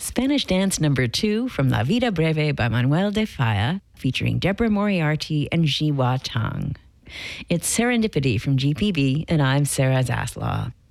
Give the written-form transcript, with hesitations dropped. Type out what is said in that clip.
Spanish Dance number 2 from La Vida Breve by Manuel de Falla, featuring Deborah Moriarty and Jiwa Tang. It's Serendipity from GPB, and I'm Sarah Zaslaw.